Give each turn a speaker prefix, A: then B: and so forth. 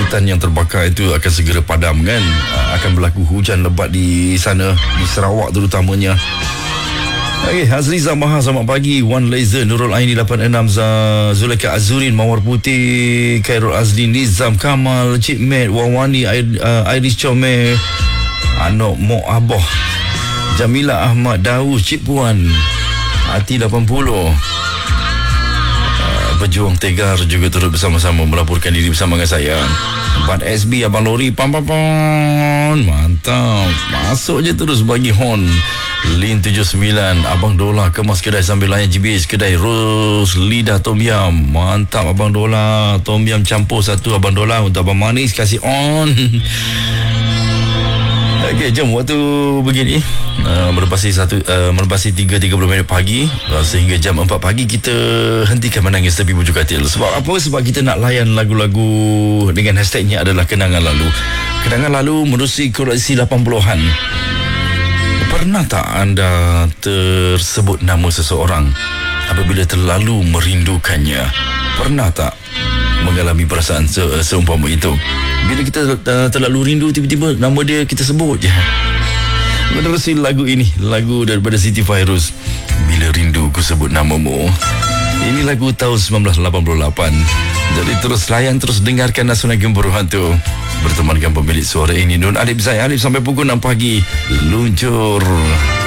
A: hutan yang terbakar itu akan segera padam kan. Akan berlaku hujan lebat di sana, di Sarawak terutamanya. Okey, Hazriza Maha, selamat pagi. One Laser, Nurul Aini 86, Zulaika Azurin, Mawar Putih, Khairul Azli, Nizam Kamal, Cik Mat, Wawani, Iris Comel, Anok Mok Aboh, Jamila Ahmad, Daus, Cik Puan, Hati 80, Pejuang Tegar juga turut bersama-sama melaporkan diri bersama dengan saya. 4 SB, Abang Lori, pam. Mantap. Masuk je terus bagi horn. Lin 79, Abang Dola kemas kedai sambil layan GBS, kedai Rose Lidah Tom Yam. Mantap Abang Dola, Tom Yam campur satu Abang Dola untuk Abang Manis, kasih on. Okey, jom waktu begini melepasi 3.30 minit pagi, sehingga jam 4 pagi kita hentikan menangis tepi bujuk katil. Sebab apa? Sebab kita nak layan lagu-lagu dengan hashtagnya adalah kenangan lalu. Kenangan lalu menerusi koleksi 80-an. Pernah tak anda tersebut nama seseorang apabila terlalu merindukannya? Pernah tak mengalami perasaan seumpama itu? Bila kita terlalu rindu, tiba-tiba nama dia kita sebut je. Menerusi lagu ini, lagu daripada Siti Fairuz, Bila Rindu Ku Sebut Namamu. Ini lagu tahun 1988. Jadi terus layan, terus dengarkan Nasional Gemburu Hantu. Bertemankan pemilik suara ini, Nun Alif Zaid Alif, sampai pukul 6 pagi. Luncur.